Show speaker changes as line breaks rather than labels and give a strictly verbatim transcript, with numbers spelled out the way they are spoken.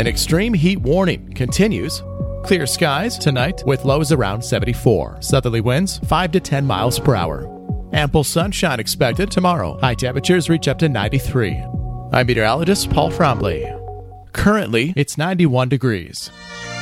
An extreme heat warning continues. Clear skies tonight with lows around seventy-four. Southerly winds five to ten miles per hour. Ample sunshine expected tomorrow. High temperatures reach up to ninety-three. I'm meteorologist Paul Frombley. Currently, it's ninety-one degrees.